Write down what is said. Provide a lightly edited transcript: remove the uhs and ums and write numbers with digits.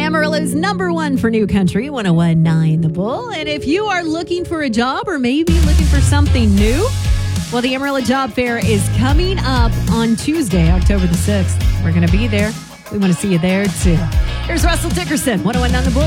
Amarillo's number one for new country, 101.9 The Bull. And if you are looking for a job or maybe looking for something new, well, the Amarillo Job Fair is coming up on Tuesday, October the 6th. We're going to be there. We want to see you there, too. Here's Russell Dickerson, 101.9 The Bull.